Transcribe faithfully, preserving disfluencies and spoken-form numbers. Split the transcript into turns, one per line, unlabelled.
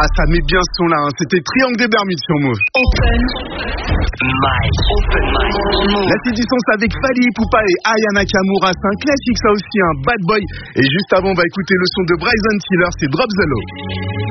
Ah, ça met bien ce son-là, hein. C'était Triangle des Bermudes sur Move.
Open Mic. Open Mic. Move.
La suite du son, c'est avec Fally Ipupa et Aya Nakamura. C'est un classique, ça aussi, un bad boy. Et juste avant, on va écouter le son de Bryson Tiller, c'est Drop the Low.